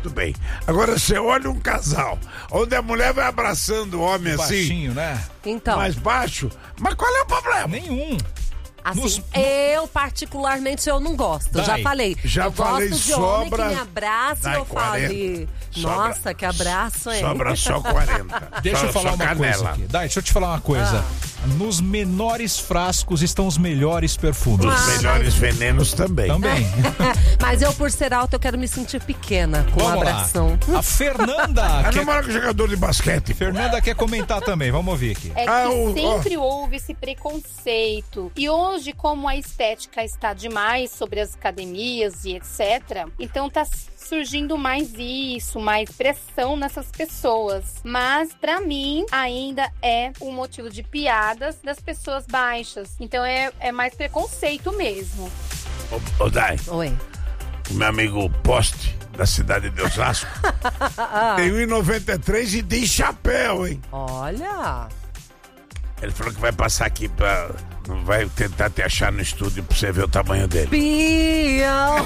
tudo bem. Agora você olha um casal, onde a mulher vai abraçando o homem assim, baixinho, né? Então, mais baixo, mas qual é o problema? Nenhum. assim, eu particularmente eu não gosto. Dai, Já falei. já eu falei, gosto de sobra- homem que me abraça e Dai eu falo 40. ali, Sobra- nossa, que abraço, hein? Sobra só 40. Deixa eu falar só uma canela. coisa aqui. Dai, deixa eu te falar uma coisa. Nos menores frascos estão os melhores perfumes. Os melhores venenos também. Também. Mas eu, por ser alta, eu quero me sentir pequena com um Vamos abração. lá. A Fernanda Ela quer... namora com jogador de basquete. Fernanda quer comentar também. Vamos ouvir aqui. É que Ah, sempre houve esse preconceito. E hoje, como a estética está demais sobre as academias e etc., então tá surgindo mais isso, mais pressão nessas pessoas. Mas, pra mim, ainda é um motivo de piadas das pessoas baixas. Então, é mais preconceito mesmo. Ô Dai, Oi. o meu amigo Poste, da cidade de Osasco, tem 1,93 e tem chapéu, hein? Olha. Ele falou que vai passar aqui pra... Vai tentar te achar no estúdio pra você ver o tamanho dele. Bião.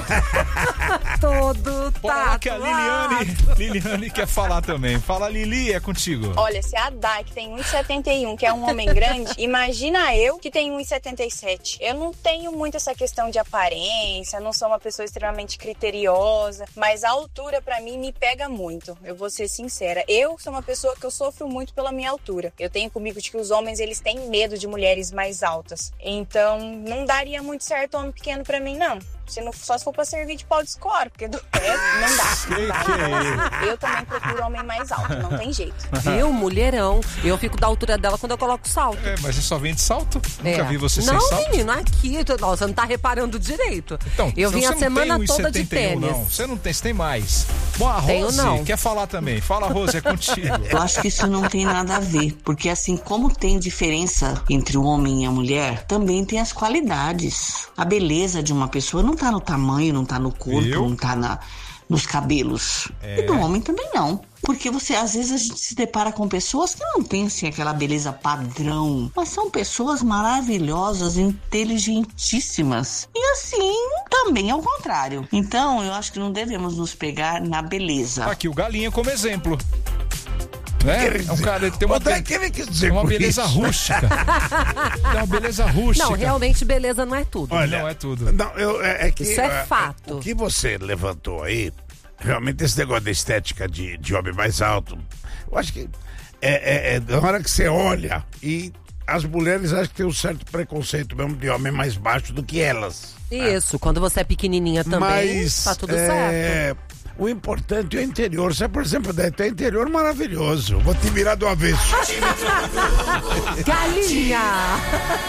Todo Bora lá que a tatuado. Liliane quer falar também. Fala, Lili, é contigo. Olha, se a Dai, que tem 1,71, que é um homem grande, imagina eu que tenho 1,77. Eu não tenho muito essa questão de aparência, não sou uma pessoa extremamente criteriosa, mas a altura pra mim me pega muito. Eu vou ser sincera. Eu sou uma pessoa que eu sofro muito pela minha altura. Eu tenho comigo de que os homens, eles têm medo de mulheres mais altas. Então, não daria muito certo homem pequeno pra mim, não. Só se for pra servir de pau de escoro, porque do resto não dá. Eu também procuro homem mais alto, não tem jeito. Viu? Mulherão. Eu fico da altura dela quando eu coloco salto. É, mas você só vem de salto? É. Nunca vi você não, sem salto. menino, aqui. Nossa, você não tá reparando direito. Então, eu vim você a não semana tem toda de 1,71 tênis. não. Você não tem, você tem mais. Bom, a Tenho, Rose não. quer falar também. Fala, Rose, é contigo. Eu acho que isso não tem nada a ver, porque assim, como tem diferença entre o homem e a mulher, também tem as qualidades. A beleza de uma pessoa não tá no tamanho, não tá no corpo, Viu? não tá nos cabelos. E do homem também não. Porque às vezes a gente se depara com pessoas que não têm assim, aquela beleza padrão, mas são pessoas maravilhosas, inteligentíssimas. E assim, também é o contrário. Então, eu acho que não devemos nos pegar na beleza. Aqui o Galinha como exemplo. Né? É um cara que tem Ô, Dai, o que ele quis dizer uma com beleza isso? rústica. Tem uma beleza rústica. Não, realmente beleza não é tudo. Olha, Não é tudo. Não, é que, Isso é fato. O que você levantou aí, realmente esse negócio da estética de homem mais alto, eu acho que na hora que você olha e as mulheres acham que tem um certo preconceito mesmo de homem mais baixo do que elas. Isso, quando você é pequenininha também, Mas tá tudo certo. o importante é o interior. Você, por exemplo, deve ter um interior maravilhoso. Vou te virar do avesso. Galinha!